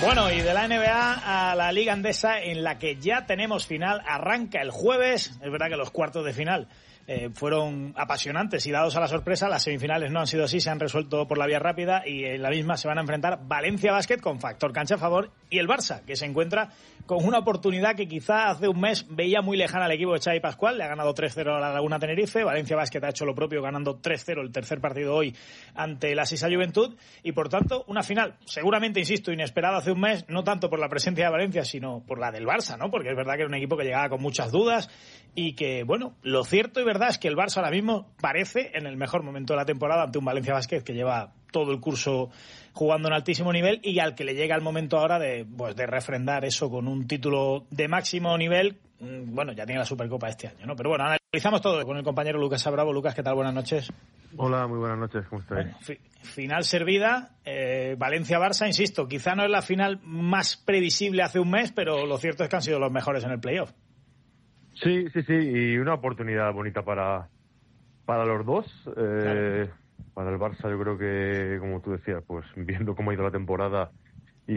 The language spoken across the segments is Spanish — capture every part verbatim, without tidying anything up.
Bueno, y de la N B A a la Liga Endesa, en la que ya tenemos final, arranca el jueves. Es verdad que los cuartos de final eh, fueron apasionantes y dados a la sorpresa. Las semifinales no han sido así, se han resuelto por la vía rápida y en la misma se van a enfrentar Valencia Basket con factor cancha a favor y el Barça, que se encuentra con una oportunidad que quizá hace un mes veía muy lejana al equipo de Xavi Pascual. Le ha ganado tres cero a la Laguna Tenerife. Valencia Basket ha hecho lo propio, ganando tres cero el tercer partido hoy ante la Sisa Juventud. Y por tanto, una final seguramente, insisto, inesperada hace un mes, no tanto por la presencia de Valencia, sino por la del Barça, ¿no? Porque es verdad que era un equipo que llegaba con muchas dudas y que, bueno, lo cierto y verdad es que el Barça ahora mismo parece en el mejor momento de la temporada ante un Valencia Basket que lleva todo el curso jugando en altísimo nivel y al que le llega el momento ahora de, pues, de refrendar eso con un título de máximo nivel. Bueno, ya tiene la Supercopa este año, ¿no? Pero bueno, analizamos todo con el compañero Lucas Abravo. Lucas, ¿qué tal? Buenas noches. Hola, muy buenas noches, ¿cómo estáis? Bueno, fi- final servida, eh, Valencia-Barça, insisto, quizá no es la final más previsible hace un mes, pero lo cierto es que han sido los mejores en el playoff. Sí, sí, sí, y una oportunidad bonita para, para los dos. Eh, claro. Para el Barça yo creo que, como tú decías, pues viendo cómo ha ido la temporada y,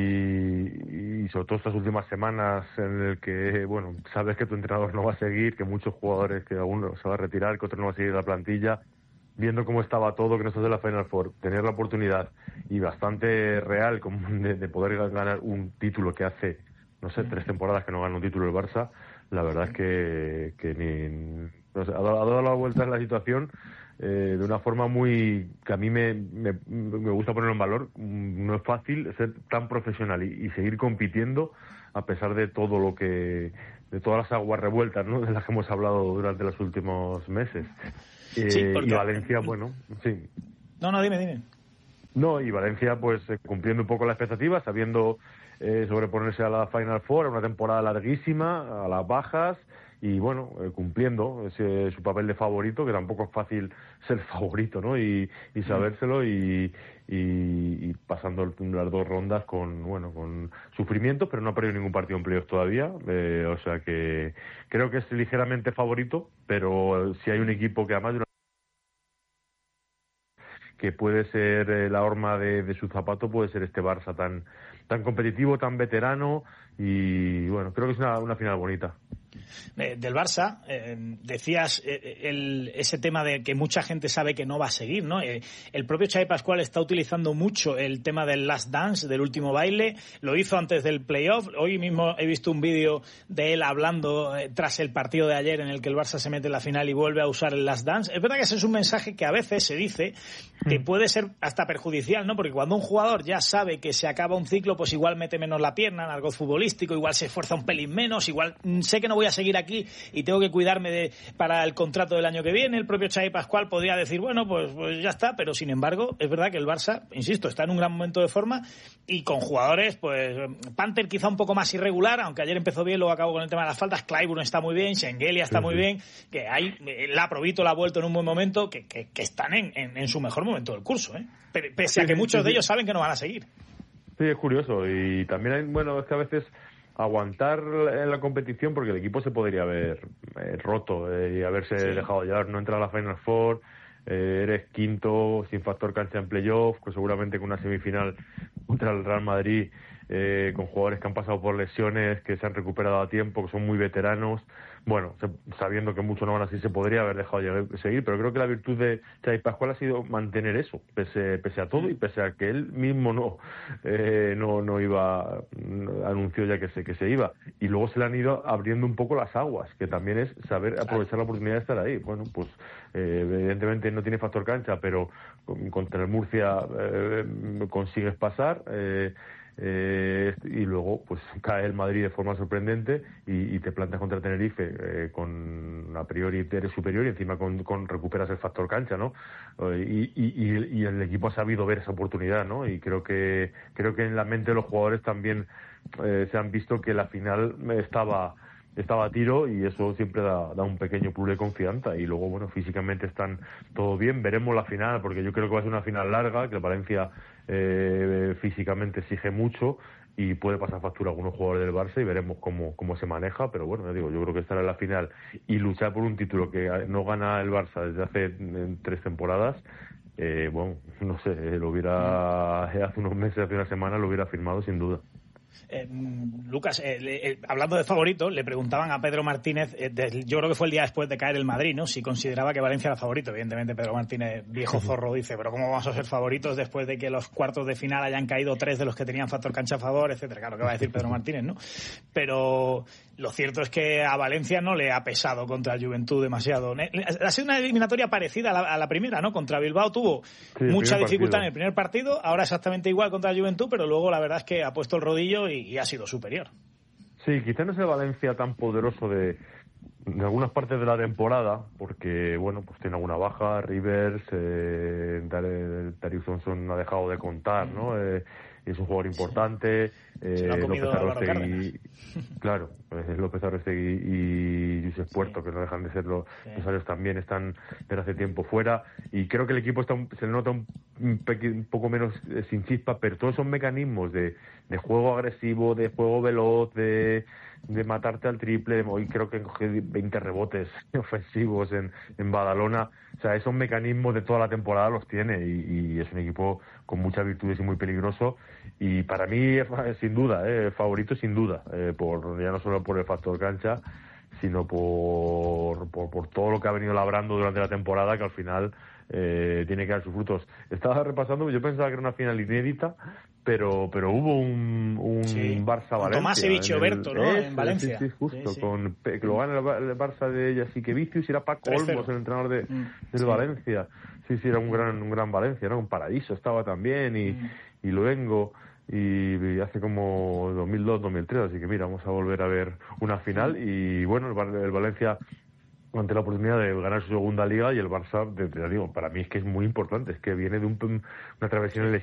y sobre todo estas últimas semanas en el que, bueno, sabes que tu entrenador no va a seguir, que muchos jugadores, que alguno se va a retirar, que otro no va a seguir la plantilla, viendo cómo estaba todo, que no estás de la Final Four, tener la oportunidad y bastante real como de, de poder ganar un título que hace, no sé, tres temporadas que no gana un título el Barça, la verdad es que, que ni, no sé, ha dado, ha dado la vuelta en la situación eh, de una forma muy que a mí me, me, me gusta ponerlo en valor. No es fácil ser tan profesional y, y seguir compitiendo a pesar de todo lo que, de todas las aguas revueltas, ¿no?, de las que hemos hablado durante los últimos meses. Eh, sí, porque... Y Valencia, bueno, sí. No, no, dime, dime. No, y Valencia, pues, eh, cumpliendo un poco las expectativas, sabiendo eh, sobreponerse a la Final Four, a una temporada larguísima, a las bajas, y bueno, eh, cumpliendo ese su papel de favorito, que tampoco es fácil ser favorito, ¿no? Y, y sabérselo y, y, y pasando las dos rondas con, bueno, con sufrimiento, pero no ha perdido ningún partido en playoff todavía, eh, o sea que creo que es ligeramente favorito, pero si hay un equipo que además de una que puede ser eh, la horma de, de su zapato, puede ser este Barça tan tan competitivo, tan veterano, y bueno, creo que es una, una final bonita. Eh, del Barça, eh, decías eh, el, ese tema de que mucha gente sabe que no va a seguir, ¿no? Eh, el propio Xavi Pascual está utilizando mucho el tema del last dance, del último baile, lo hizo antes del playoff. Hoy mismo he visto un vídeo de él hablando eh, tras el partido de ayer en el que el Barça se mete en la final y vuelve a usar el last dance. Es verdad que ese es un mensaje que a veces se dice que puede ser hasta perjudicial, ¿no? Porque cuando un jugador ya sabe que se acaba un ciclo, pues igual mete menos la pierna en algo futbolístico, igual se esfuerza un pelín menos, igual mm, sé que no voy a seguir aquí y tengo que cuidarme de para el contrato del año que viene. El propio Xavi Pascual podría decir, bueno, pues, pues ya está, pero sin embargo es verdad que el Barça, insisto, está en un gran momento de forma y con jugadores, pues Panther quizá un poco más irregular, aunque ayer empezó bien, luego acabó con el tema de las faltas. Clyburn está muy bien, Schengelia está muy bien, que hay, la Provito la ha vuelto en un buen momento, que, que, que están en, en, en su mejor momento del curso, ¿eh? Pese a que muchos de ellos saben que no van a seguir. Sí, es curioso, y también hay, bueno, es que a veces aguantar en la competición, porque el equipo se podría haber eh, roto eh, y haberse sí. dejado llevar, no entrar a la Final Four, eh, eres quinto sin factor cancha en playoff, pues seguramente con una semifinal contra el Real Madrid, eh, con jugadores que han pasado por lesiones, que se han recuperado a tiempo, que son muy veteranos. Bueno, se, sabiendo que muchos no van así, se podría haber dejado llegar, seguir, pero creo que la virtud de Xavi Pascual ha sido mantener eso, pese, pese a todo, y pese a que él mismo no eh, no no iba, no, anunció ya que se, que se iba, y luego se le han ido abriendo un poco las aguas, que también es saber aprovechar la oportunidad de estar ahí. Bueno, pues eh, evidentemente no tiene factor cancha, pero contra el Murcia eh, consigues pasar, eh, Eh, y luego pues cae el Madrid de forma sorprendente y, y te plantas contra Tenerife eh, con a priori eres superior y encima con, con recuperas el factor cancha, ¿no? Eh, y, y, y el equipo ha sabido ver esa oportunidad, ¿no? Y creo que creo que en la mente de los jugadores también eh, se han visto que la final estaba estaba a tiro, y eso siempre da, da un pequeño plus de confianza. Y luego, bueno, físicamente están todo bien. Veremos la final, porque yo creo que va a ser una final larga, que el Valencia eh, físicamente exige mucho y puede pasar factura a algunos jugadores del Barça, y veremos cómo, cómo se maneja. Pero bueno, ya digo, yo creo que estar en la final y luchar por un título que no gana el Barça desde hace tres temporadas, eh, bueno, no sé, lo hubiera, hace unos meses, hace una semana, lo hubiera firmado sin duda. Eh, Lucas, eh, eh, hablando de favorito, le preguntaban a Pedro Martínez, eh, de, yo creo que fue el día después de caer el Madrid, ¿no? Si consideraba que Valencia era favorito. Evidentemente Pedro Martínez, viejo zorro, dice, pero ¿cómo vamos a ser favoritos después de que los cuartos de final hayan caído tres de los que tenían factor cancha a favor, etcétera? Claro, ¿qué va a decir Pedro Martínez, no? Pero lo cierto es que a Valencia no le ha pesado contra el Juventud demasiado. Ha sido una eliminatoria parecida a la, a la primera, ¿no? Contra Bilbao tuvo sí, mucha dificultad partido. en el primer partido, ahora exactamente igual contra el Juventud, pero luego la verdad es que ha puesto el rodillo y, y ha sido superior. Sí, quizá no es el Valencia tan poderoso de, de algunas partes de la temporada, porque, bueno, pues tiene alguna baja, Rivers, eh, Darius Thompson ha dejado de contar, ¿no? Eh, es un jugador importante, sí. eh, López Arroztegui, claro, eh, López Arroztegui y Josep Puerto, sí. que no dejan de ser los empresarios sí. también, están desde hace tiempo fuera, y creo que el equipo está un, se le nota un, un, un poco menos eh, sin chispa, pero todos esos mecanismos de, de juego agresivo, de juego veloz, de, de matarte al triple, hoy creo que cogió veinte rebotes ofensivos en, en Badalona, o sea, esos mecanismos de toda la temporada los tiene, y, y es un equipo con muchas virtudes y muy peligroso, y para mí sin duda, eh, favorito sin duda, eh, por ya no solo por el factor cancha, sino por, por por todo lo que ha venido labrando durante la temporada, que al final eh, tiene que dar sus frutos. Estaba repasando, yo pensaba que era una final inédita, pero pero hubo un, un sí. Barça-Valencia. Tomás Evichioberto, ¿no? Es, en Valencia. Sí, sí, justo, sí, sí. con que lo gana el, el Barça de Jasikevičius y era Paco Olmos, el entrenador de, mm, del sí. Valencia. Sí, sí, era un gran un gran Valencia, ¿no? Un Paraíso estaba también, y, mm. y Luengo, y, y hace como dos mil dos, dos mil tres, así que mira, vamos a volver a ver una final, y bueno, el, el Valencia ante la oportunidad de ganar su segunda liga, y el Barça, te, te digo, para mí es que es muy importante, es que viene de un, una travesía en el